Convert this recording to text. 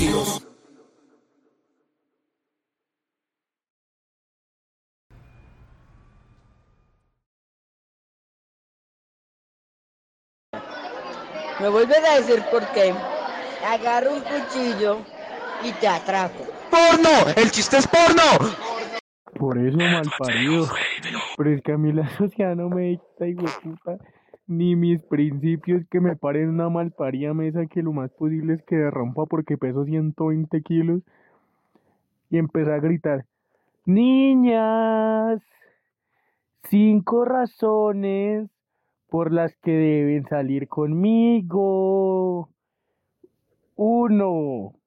estúpidos. Me vuelves a decir por qué. Agarro un cuchillo y te atraco. ¡Porno! ¡El chiste es porno! Por eso, malparido. Pero es que a mí la sociedad no me dicta, hijueputa, ni mis principios que me paren una malparida mesa que lo más posible es que derrumpa porque peso 120 kilos y empecé a gritar, niñas, 5 razones por las que deben salir conmigo. 1,